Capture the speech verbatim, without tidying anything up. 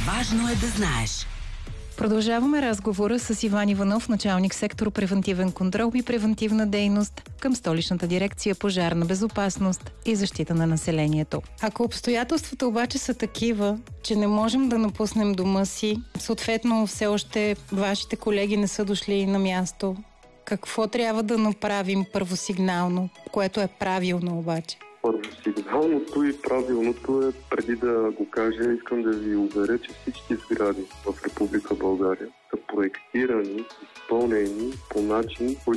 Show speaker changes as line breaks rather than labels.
Важно е да знаеш.
Продължаваме разговора с Иван Иванов, началник сектор превентивен контрол и превентивна дейност към Столичната дирекция пожарна безопасност и защита на населението. Ако обстоятелствата обаче са такива, че не можем да напуснем дома си, съответно все още вашите колеги не са дошли на място, какво трябва да направим първосигнално, което е правилно обаче?
Първосигналното и правилното е, преди да го кажа, искам да ви уверя, че всички сгради в Република България са проектирани, изпълнени по начин, който